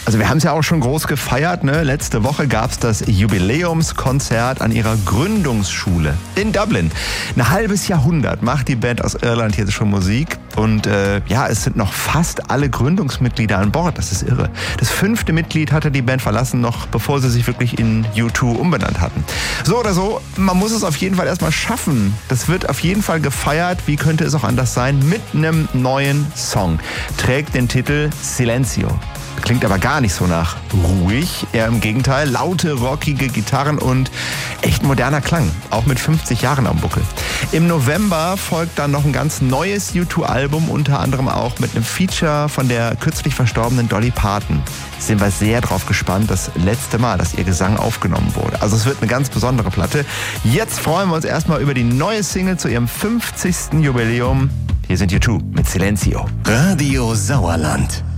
Also wir haben es ja auch schon groß gefeiert, ne? Letzte Woche gab es das Jubiläumskonzert an ihrer Gründungsschule in Dublin. Ein halbes Jahrhundert macht die Band aus Irland jetzt schon Musik und es sind noch fast alle Gründungsmitglieder an Bord. Das ist irre. Das 5. Mitglied hatte die Band verlassen, noch bevor sie sich wirklich in U2 umbenannt hatten. So oder so, man muss es auf jeden Fall erstmal schaffen. Das wird auf jeden Fall gefeiert, wie könnte es auch anders sein, mit einem neuen Song. Trägt den Titel Silencio. Klingt aber gar nicht so nach ruhig, eher im Gegenteil. Laute, rockige Gitarren und echt moderner Klang, auch mit 50 Jahren am Buckel. Im November folgt dann noch ein ganz neues U2-Album, unter anderem auch mit einem Feature von der kürzlich verstorbenen Dolly Parton. Sind wir sehr drauf gespannt, das letzte Mal, dass ihr Gesang aufgenommen wurde. Also es wird eine ganz besondere Platte. Jetzt freuen wir uns erstmal über die neue Single zu ihrem 50. Jubiläum. Hier sind U2 mit Silencio. Radio Sauerland.